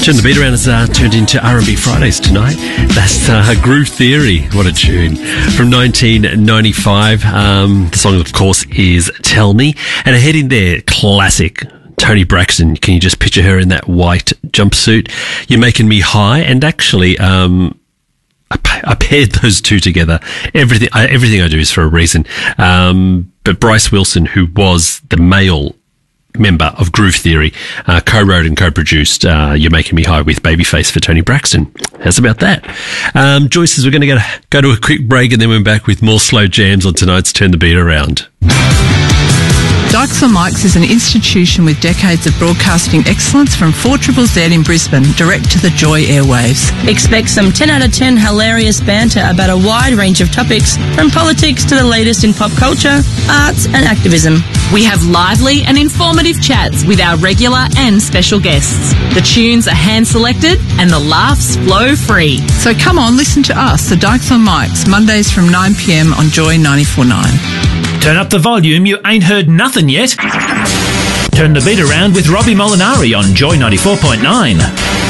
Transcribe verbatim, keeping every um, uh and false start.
Turn the beat around has uh, turned into R and B Fridays tonight. That's uh, Groove Theory. What a tune. From nineteen ninety-five. Um, the song, of course, is Tell Me. And ahead in there, classic Toni Braxton. Can you just picture her in that white jumpsuit? You're Making Me High. And actually, um, I, I paired those two together. Everything I, everything I do is for a reason. Um, but Bryce Wilson, who was the male member of Groove Theory, uh, co-wrote and co-produced uh, You're Making Me High with Babyface for Toni Braxton. How's about that? Um, Joyce says we're going to go, go to a quick break and then we're back with more slow jams on tonight's Turn the Beat Around. Dykes on Mics is an institution with decades of broadcasting excellence from four Z Z Z in Brisbane, direct to the Joy airwaves. Expect some ten out of ten hilarious banter about a wide range of topics, from politics to the latest in pop culture, arts and activism. We have lively and informative chats with our regular and special guests. The tunes are hand-selected and the laughs flow free. So come on, listen to us, the Dykes on Mics, Mondays from nine p m on Joy ninety-four point nine. Turn up the volume, you ain't heard nothing yet. Turn the beat around with Robbie Molinari on Joy ninety-four point nine.